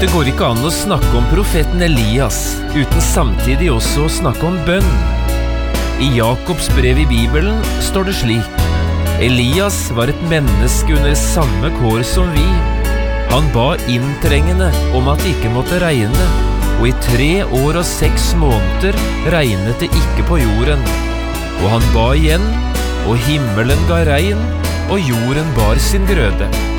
Det går ikke an å snakke om profeten Elias uten samtidig også å snakke om bønn. I Jakobs brev i Bibelen står det slik: Elias var et menneske under samme kår som vi. Han ba inntrengende om at det ikke måtte regne, og i 3 år og 6 måneder regnet det ikke på jorden. Og han ba igjen, og himmelen ga regn, og jorden bar sin grøde.